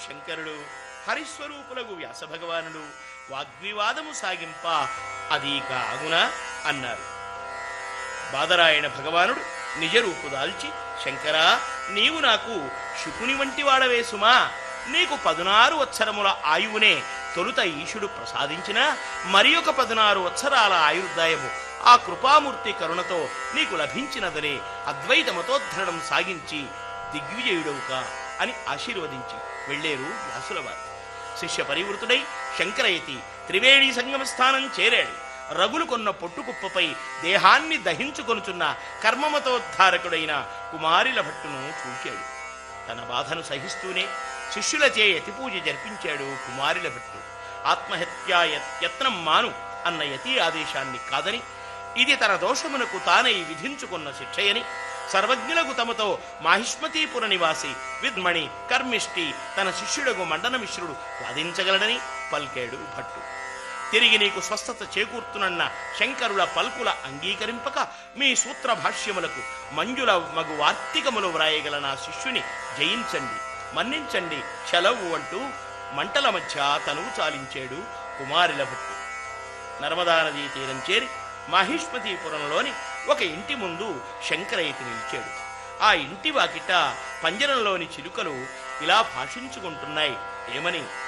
శంకరుడు హరిస్వరూపులకు వ్యాసభగవానుడు వాగ్వివాదము సాగింప అదీక ఆగునా అన్నారు. బాదరాయణ భగవానుడు నిజరూపు దాల్చి, శంకరా, నీవు నాకు శుకుని వంటి వాడవే సుమా. నీకు 16 వత్సరముల ఆయువునే తొలుత ఈశుడు ప్రసాదించిన మరి ఒక 16 వత్సరాల ఆయుర్దాయము ఆ కృపామూర్తి కరుణతో నీకు లభించినదనే అద్వైతమతోద్ధరణం సాగించి దిగ్విజయుడవుక అని ఆశీర్వదించి వెళ్లేరు వ్యాసులవారు. శిష్య పరివృతుడై శంకరయతి త్రివేణి సంగమ స్థానం చేరాడు. రగులు కొన్న పొట్టుకుప్పపై దేహాన్ని దహించుకొనుచున్న కర్మమతోద్ధారకుడైన కుమారిల భట్టును చూచాడు. తన బాధను సహిస్తూనే శిష్యులచే యతిపూజ జరిపించాడు కుమారిల భట్టు. ఆత్మహత్యా యత్నం మాను అన్న యతి ఆదేశాన్ని కాదని, ఇది తన దోషమునకు తానై విధించుకున్న శిక్షయని, సర్వజ్ఞులకు తమతో మాహిష్మతీపుర నివాసి విద్మణి కర్మిష్టి తన శిష్యుడకు మండన మిశ్రుడు వాదించగలడని పల్కాడు భట్టు. తిరిగి నీకు స్వస్థత చేకూర్తునన్న శంకరుల పల్కుల అంగీకరింపక మీ సూత్ర భాష్యములకు మంజుల మగు వార్తికములు వ్రాయగల నా శిష్యుని జయించండి, మన్నించండి, చలవు అంటూ మంటల మధ్య తనువు చాలించాడు కుమారిల భట్టు. నర్మదా నదీ తీరం చేరి మాహిష్మతీపురంలోని ఒక ఇంటి ముందు శంకరయతి నిలిచాడు. ఆ ఇంటి వాకిట పంజరంలోని చిలుకలు ఇలా భాషించుకుంటున్నాయి. ఏమని?